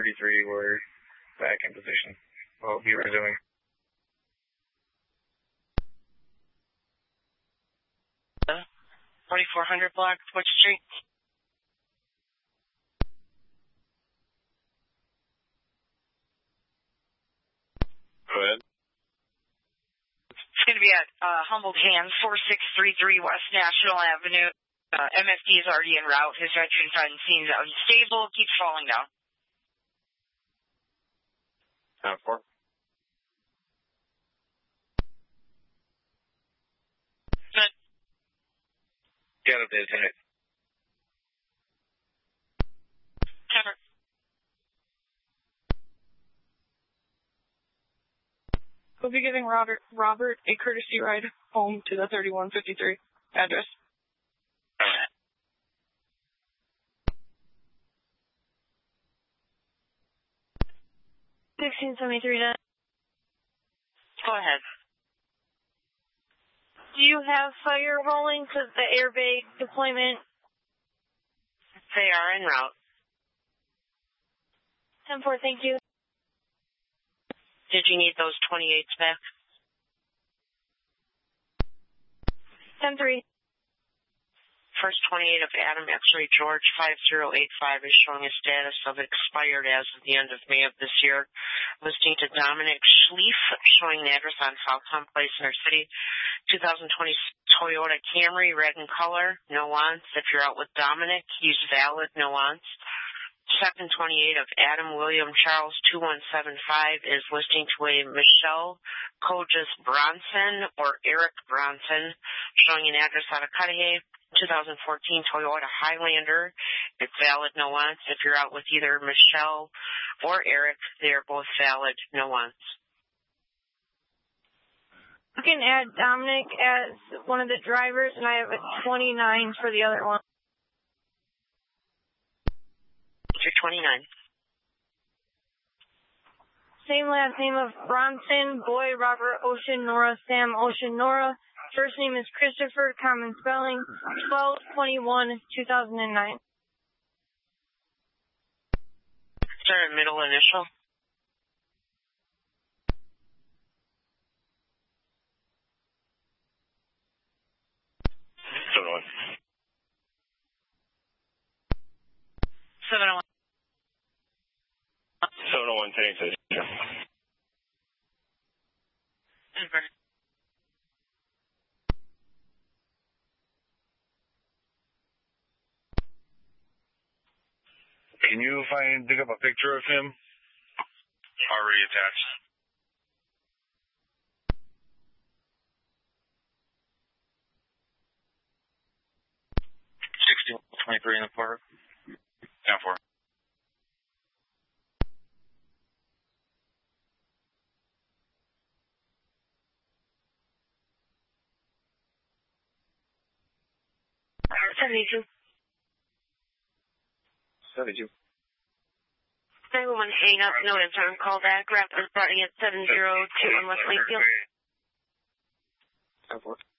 3133, we're back in position. We'll be resuming. Uh, 4400 block, Butch Street. Go ahead. It's going to be at Humboldt Hands, 4633 West National Avenue. MSD is already en route. His veteran friend seems unstable, keeps falling down. 4. Good. Got it, Lieutenant. Cover. We'll be giving Robert a courtesy ride home to the 3153 address. 1673. Go ahead. Do you have fire rolling to the airbag deployment? They are en route. 10-4, thank you. Did you need those 28s back? 10-3. First 28 of Adam X-Ray George 5085 is showing a status of expired as of the end of May of this year. Listing to Dominic Schlief, showing an address on Southtown Place in our city. 2020 Toyota Camry, red in color, no wants. If you're out with Dominic, he's valid, no wants. Second 28 of Adam William Charles 2175 is listing to a Michelle Kojas Bronson or Eric Bronson, showing an address out of Cudahy. 2014 Toyota Highlander. It's valid, no wants. If you're out with either Michelle or Eric, they are both valid, no wants. You can add Dominic as one of the drivers, and I have a 29 for the other one. You're 29. Same last name of Bronson, Boy, Robert, Ocean, Nora, Sam, Ocean, Nora. First name is Christopher, common spelling, 12/21/2009. Start at middle initial. Seven oh one. 701, Phoenix. Over. Can you dig up a picture of him? Already attached. $16.23 in the park. Down 4. $72. 72. 911 hang up, no answer on call back. Rapid starting at 702 on West Lakefield. 10-4.